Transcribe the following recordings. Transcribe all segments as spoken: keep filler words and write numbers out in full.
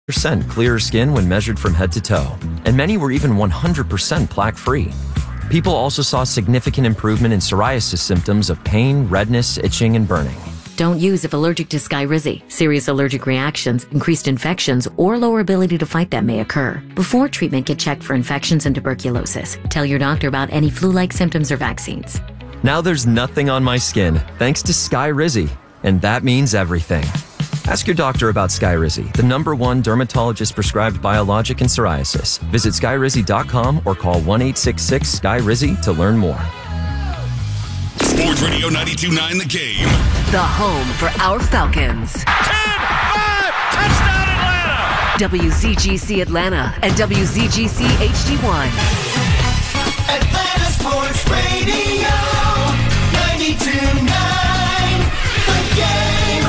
percent clearer skin when measured from head to toe, and many were even one hundred percent plaque-free. People also saw significant improvement in psoriasis symptoms of pain, redness, itching, and burning. Don't use if allergic to Skyrizi. Serious allergic reactions, increased infections, or lower ability to fight them may occur. Before treatment, get checked for infections and tuberculosis. Tell your doctor about any flu-like symptoms or vaccines. Now there's nothing on my skin, thanks to Skyrizi, and that means everything. Ask your doctor about Skyrizi, the number one dermatologist-prescribed biologic in psoriasis. Visit skyrizi dot com or call one eight six six S K Y R I Z I to learn more. Sports Radio ninety-two point nine The Game. The home for our Falcons. ten five, touchdown Atlanta! W Z G C Atlanta and W Z G C H D one. Atlanta Sports Radio ninety-two point nine The Game.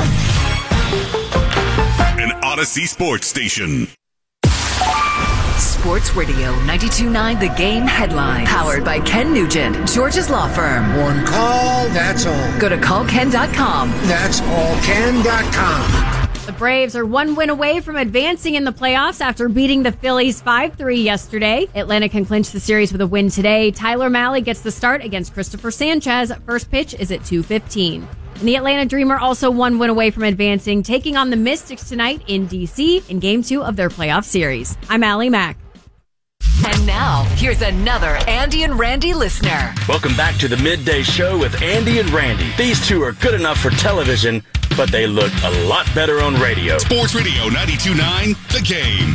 An Odyssey Sports Station. Sports Radio ninety-two point nine The Game headlines. Powered by Ken Nugent, George's Law Firm. One call, that's all. Go to call ken dot com. That's all ken dot com. The Braves are one win away from advancing in the playoffs after beating the Phillies five three yesterday. Atlanta can clinch the series with a win today. Tyler Mahle gets the start against Christopher Sanchez. First pitch is at two fifteen. And the Atlanta Dreamer also one win away from advancing, taking on the Mystics tonight in D C in Game two of their playoff series. I'm Allie Mack. And now, here's another Andy and Randy listener. Welcome back to the Midday Show with Andy and Randy. These two are good enough for television, but they look a lot better on radio. Sports Radio ninety-two point nine The Game.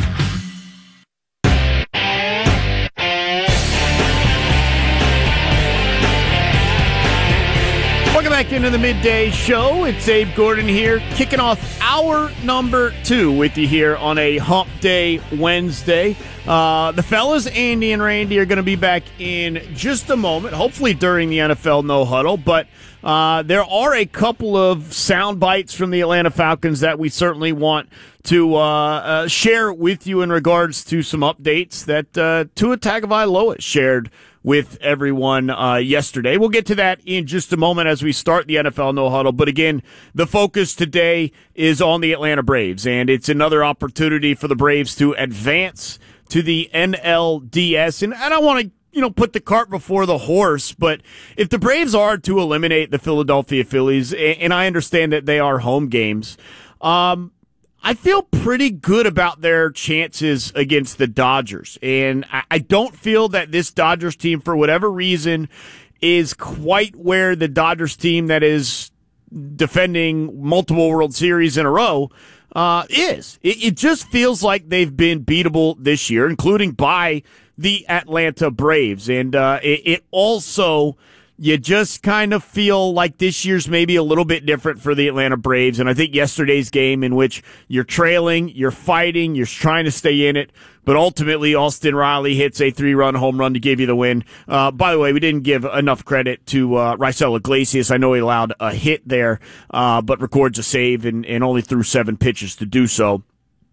Welcome back into the Midday Show. It's Abe Gordon here, kicking off hour number two with you here on a Hump Day Wednesday. Uh, the fellas, Andy and Randy, are going to be back in just a moment, hopefully during the N F L No Huddle. But uh, there are a couple of sound bites from the Atlanta Falcons that we certainly want to uh, uh, share with you in regards to some updates that uh, Tua Tagovailoa shared with everyone uh, yesterday. We'll get to that in just a moment as we start the N F L No Huddle. But again, the focus today is on the Atlanta Braves, and it's another opportunity for the Braves to advance to the N L D S. And I don't want to, you know, put the cart before the horse, but if the Braves are to eliminate the Philadelphia Phillies, and I understand that they are home games, um, I feel pretty good about their chances against the Dodgers. And I don't feel that this Dodgers team, for whatever reason, is quite where the Dodgers team that is defending multiple World Series in a row uh, is. It, it just feels like they've been beatable this year, including by the Atlanta Braves. And uh, it, it also... You just kind of feel like this year's maybe a little bit different for the Atlanta Braves. And I think yesterday's game in which you're trailing, you're fighting, you're trying to stay in it, but ultimately Austin Riley hits a three-run home run to give you the win. Uh, by the way, we didn't give enough credit to uh, Raisel Iglesias. I know he allowed a hit there, uh, but records a save and, and only threw seven pitches to do so.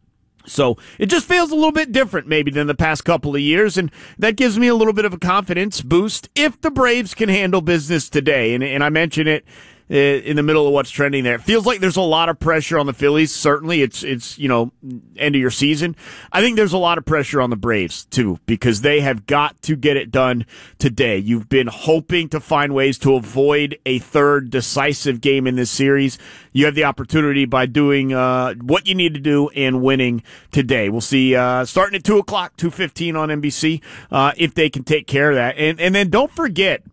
So it just feels a little bit different maybe than the past couple of years, and that gives me a little bit of a confidence boost if the Braves can handle business today. And, and I mentioned it uh, in the middle of what's trending there. It feels like there's a lot of pressure on the Phillies. Certainly, it's, it's you know, end of your season. I think there's a lot of pressure on the Braves, too, because they have got to get it done today. You've been hoping to find ways to avoid a third decisive game in this series. You have the opportunity by doing uh, what you need to do and winning today. We'll see uh, starting at two o'clock, two fifteen on N B C, uh, if they can take care of that. And, and then don't forget,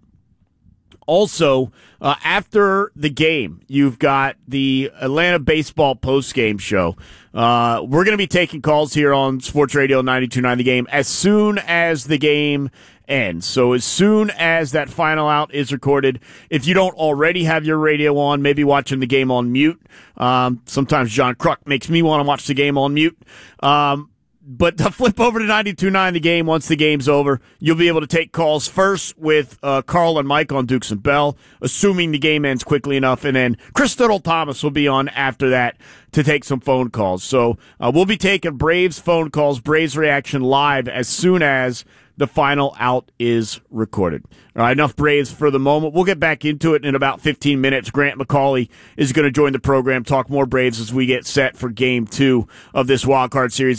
also, uh, after the game, you've got the Atlanta Baseball postgame show. Uh, we're going to be taking calls here on Sports Radio ninety-two point nine The Game as soon as the game ends. So as soon as that final out is recorded, if you don't already have your radio on, maybe watching the game on mute. Um, sometimes John Kruk makes me want to watch the game on mute. Um, But to flip over to ninety-two point nine The Game once the game's over, you'll be able to take calls first with uh, Carl and Mike on Dukes and Bell, assuming the game ends quickly enough, and then Chris Tuttle Thomas will be on after that to take some phone calls. So uh, we'll be taking Braves phone calls, Braves reaction live as soon as the final out is recorded. All right, enough Braves for the moment. We'll get back into it in about fifteen minutes. Grant McCauley is going to join the program, talk more Braves as we get set for game two of this wild card series.